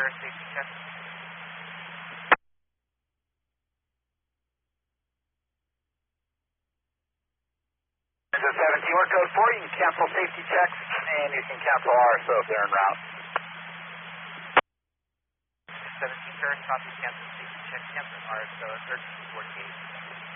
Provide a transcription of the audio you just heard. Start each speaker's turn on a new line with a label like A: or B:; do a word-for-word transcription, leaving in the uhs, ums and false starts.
A: for a safety check.
B: seventeen, we're code four, you can cancel safety checks, and you can cancel R S O if they're en route.
A: seventeen, sir, copy, cancel safety check, cancel R S O, thirteen forty-eight.